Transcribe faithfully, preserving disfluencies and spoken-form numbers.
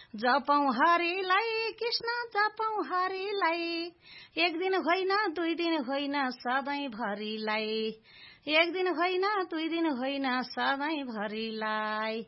जपौं हरिलाई कृष्ण जपौं हरिलाई एक दिन होइन दुई दिन होइन सधैँभरिलाई एक दिन होइन दुई दिन होइन सधैँभरिलाई